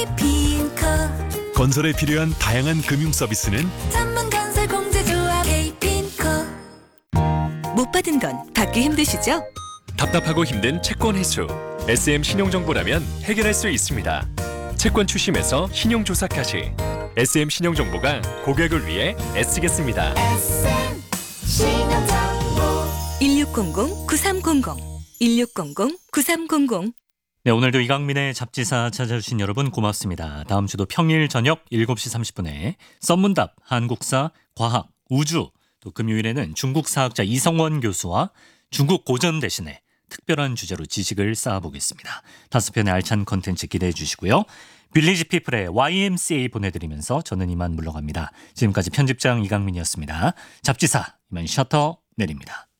핑크 건설에 필요한 다양한 금융 서비스는 전문건설 공제조합 K핑크. 못 받은 건 받기 힘드시죠? 답답하고 힘든 채권 회수. SM 신용정보라면 해결할 수 있습니다. 채권 추심에서 신용조사까지 SM 신용정보가 고객을 위해 애쓰겠습니다. SM 신용정보 1600-9300 1600-9300 네, 오늘도 이강민의 잡지사 찾아주신 여러분 고맙습니다. 다음 주도 평일 저녁 7시 30분에 썬문답, 한국사, 과학, 우주, 또 금요일에는 중국 사학자 이성원 교수와 중국 고전 대신에 특별한 주제로 지식을 쌓아보겠습니다. 5편의 알찬 컨텐츠 기대해 주시고요. 빌리지 피플의 YMCA 보내드리면서 저는 이만 물러갑니다. 지금까지 편집장 이강민이었습니다. 잡지사 이만 셔터 내립니다.